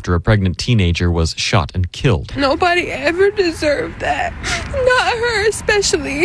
after a pregnant teenager was shot and killed. Nobody ever deserved that. Not her especially.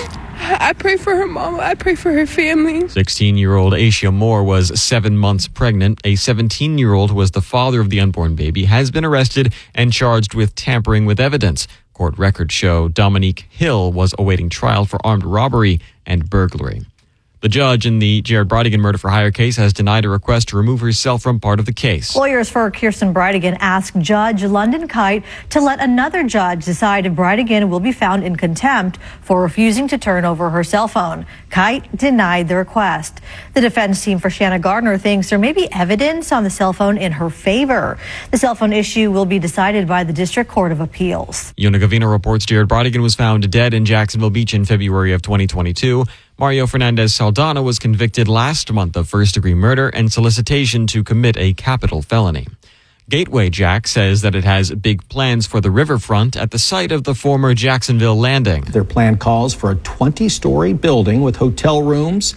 I pray for her mama. I pray for her family. 16-year-old Aisha Moore was 7 months pregnant. A 17-year-old who was the father of the unborn baby has been arrested and charged with tampering with evidence. Court records show Dominique Hill was awaiting trial for armed robbery and burglary. The judge in the Jared Bridegan murder-for-hire case has denied a request to remove herself from part of the case. Lawyers for Kirsten Bridegan asked Judge London Kite to let another judge decide if Bridegan will be found in contempt for refusing to turn over her cell phone. Kite denied the request. The defense team for Shanna Gardner thinks there may be evidence on the cell phone in her favor. The cell phone issue will be decided by the District Court of Appeals. Yona Gavino reports Jared Bridegan was found dead in Jacksonville Beach in February of 2022. Mario Fernandez Saldana was convicted last month of first-degree murder and solicitation to commit a capital felony. Gateway Jack says that it has big plans for the riverfront at the site of the former Jacksonville Landing. Their plan calls for a 20-story building with hotel rooms,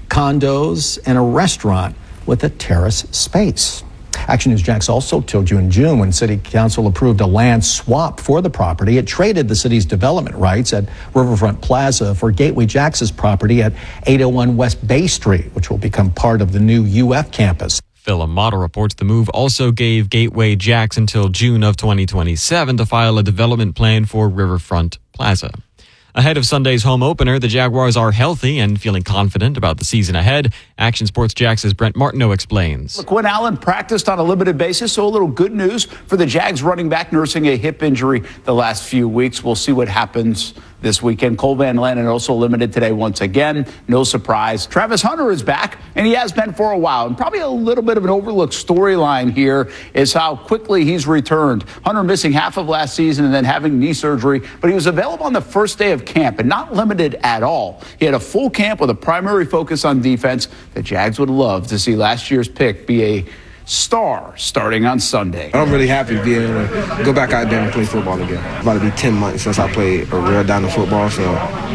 condos, and a restaurant with a terrace space. Action News Jax also told you in June when City Council approved a land swap for the property, it traded the city's development rights at Riverfront Plaza for Gateway Jax's property at 801 West Bay Street, which will become part of the new UF campus. Phil Amato reports the move also gave Gateway Jax until June of 2027 to file a development plan for Riverfront Plaza. Ahead of Sunday's home opener, the Jaguars are healthy and feeling confident about the season ahead. Action Sports Jax's Brent Martineau explains. Quinn Allen practiced on a limited basis, so a little good news for the Jags running back nursing a hip injury the last few weeks. We'll see what happens this weekend. Cole Van Lannon also limited today once again. No surprise. Travis Hunter is back, and he has been for a while. And probably a little bit of an overlooked storyline here is how quickly he's returned. Hunter missing half of last season and then having knee surgery, but he was available on the first day of camp and not limited at all. He had a full camp with a primary focus on defense. The Jags would love to see last year's pick be a star starting on Sunday. I'm really happy to be able to go back out there and play football again. It's about to be 10 months since I played a real down of football, so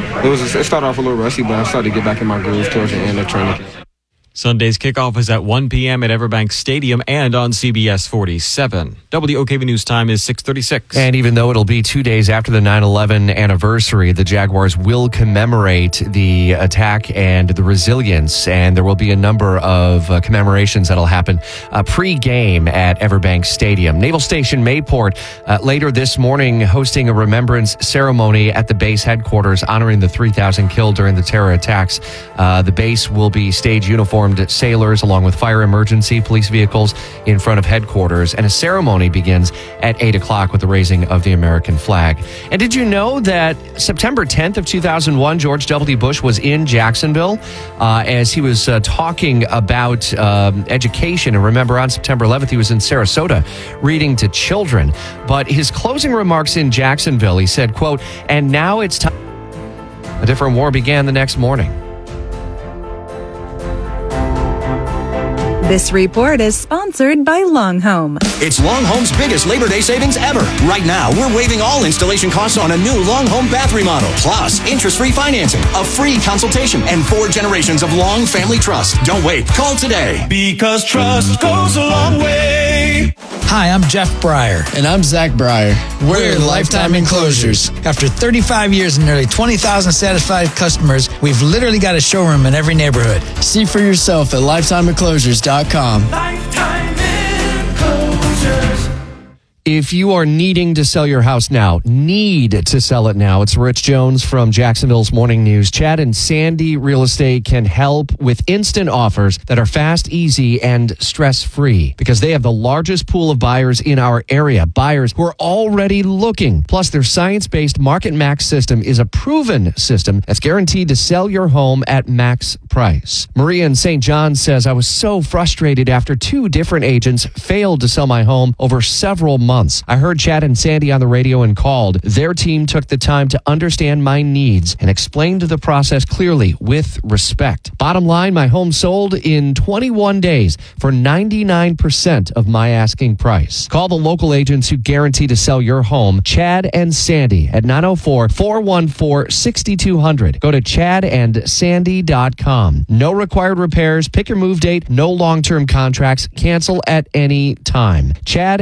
it started off a little rusty, but I started to get back in my groove towards the end of training camp. Sunday's kickoff is at 1 p.m. at Everbank Stadium and on CBS 47. WOKV News time is 6:36. And even though it'll be 2 days after the 9/11 anniversary, the Jaguars will commemorate the attack and the resilience, and there will be a number of commemorations that'll happen pre-game at Everbank Stadium. Naval Station Mayport later this morning hosting a remembrance ceremony at the base headquarters honoring the 3,000 killed during the terror attacks. The base will be stage uniformed sailors along with fire emergency police vehicles in front of headquarters, and a ceremony begins at 8 o'clock with the raising of the American flag. And did you know that September 10th of 2001, George W. Bush was in Jacksonville as he was talking about education? And remember, on September 11th, he was in Sarasota reading to children. But his closing remarks in Jacksonville, he said, quote, "And now it's time." A different war began the next morning. This report is sponsored by Long Home. It's Long Home's biggest Labor Day savings ever. Right now, we're waiving all installation costs on a new Long Home bath remodel. Plus, interest-free financing, a free consultation, and 4 generations of Long family trust. Don't wait. Call today. Because trust goes a long way. Hi, I'm Jeff Breyer. And I'm Zach Breyer. We're Lifetime Enclosures. After 35 years and nearly 20,000 satisfied customers, we've literally got a showroom in every neighborhood. See for yourself at lifetimeenclosures.com. Lifetime Enclosures. If you are needing to sell your house now, need to sell it now, it's Rich Jones from Jacksonville's Morning News. Chad and Sandy Real Estate can help with instant offers that are fast, easy, and stress-free because they have the largest pool of buyers in our area, buyers who are already looking. Plus, their science-based Market Max system is a proven system that's guaranteed to sell your home at max price. Maria in St. John says, "I was so frustrated after 2 different agents failed to sell my home over several months. I heard Chad and Sandy on the radio and called. Their team took the time to understand my needs and explained the process clearly with respect. Bottom line, my home sold in 21 days for 99% of my asking price. Call the local agents who guarantee to sell your home, Chad and Sandy, at 904-414-6200. Go to chadandsandy.com. No required repairs. Pick your move date. No long-term contracts. Cancel at any time. Chad